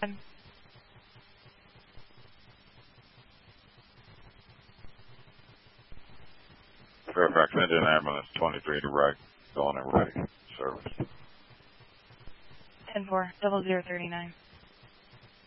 ahead. Fairfax Indian Ambulance 23 to right, going and ready, service. 10-4, 0039.